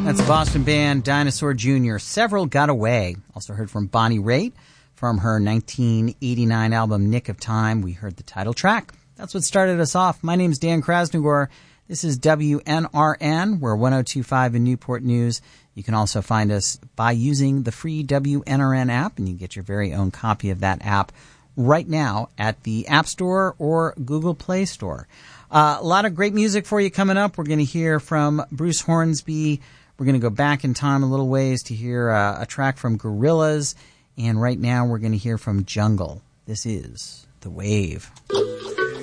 That's the Boston band Dinosaur Jr. Several Got Away. Also heard from Bonnie Raitt from her 1989 album Nick of Time. We heard the title track. That's what started us off. My name's Dan Krasnogor. This is WNRN. We're 102.5 in Newport News. You can also find us by using the free WNRN app, and you get your very own copy of that app right now at the App Store or Google Play Store. A lot of great music for you coming up. We're going to hear from Bruce Hornsby. We're going to go back in time a little ways to hear a track from Gorillaz. And right now we're going to hear from Jungle. This is The Wave.